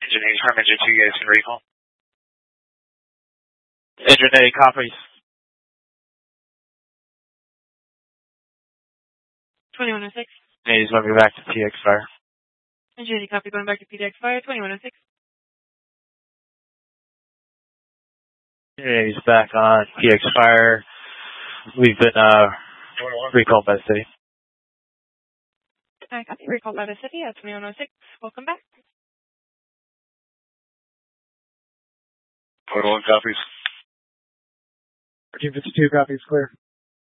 Engine 8 from Engine 2, you guys can recall. Engine 8, copies. 2106. He's moving back to PX Fire. Engine 8, copy, going back to PX Fire, 2106. Yeah, he's back on PX Fire. We've been recalled by the city. I copy, recalled by the city at 2106. Welcome back. 21 copies. 1352 copies, clear.